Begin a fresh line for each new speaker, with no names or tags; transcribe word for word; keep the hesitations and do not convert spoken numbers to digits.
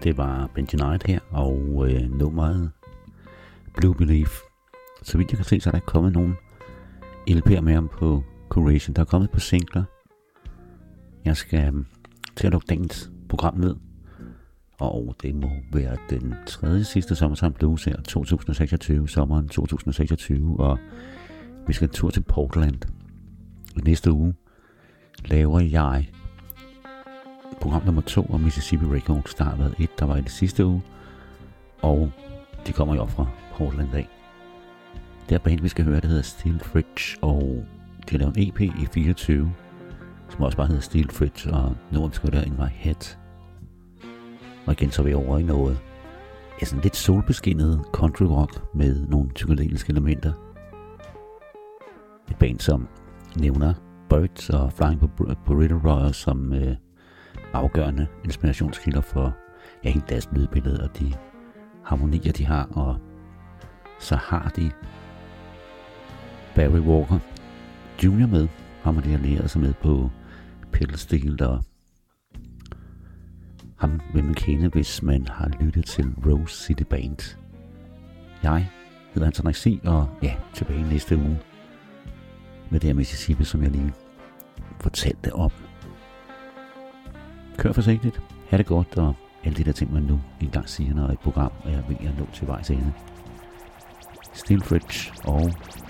Det var Benji Knight her, og øh, nummeret Blue Belief. Så vidt jeg kan se, så er der ikke kommet nogen L P'er med ham på Curation. Der er kommet på singler. Jeg skal øh, til at lukke dagens program ned. Og det må være den tredje sidste Sommertime Blues her, to tusind og seksogtyve, sommeren to tusind og seksogtyve. Og vi skal en tur til Portland. I næste uge laver jeg program nummer to om Mississippi Records. Der har været et, der var i det sidste uge, og de kommer jo op fra Portland af. Det er band, vi skal høre, det hedder Steel Fridge, og de har lavet en E P i fireogtyve, som også bare hedder Steel Fridge, og nu skal der In My Head. Og igen så er vi over i noget ja, sådan lidt solbeskinnet country rock med nogle psykedeliske elementer. Et band, som nævner Birds og Flying Burrito Royals som øh, afgørende inspirationskilder for ja, hele deres lydbillede og de harmonier, de har. Og så har de Barry Walker junior med, ham har de allieret sig med på pedal steel, og ham vil man kende, hvis man har lyttet til Rose City Band. Jeg hedder Hans Henrik C., og ja, tilbage næste uge med det her Mississippi, som jeg lige fortalte om. Kør forsigtigt, ha' det godt, og alle de der ting, man nu engang siger, når et program er ved at nå til vejs ende. Steel Fridge og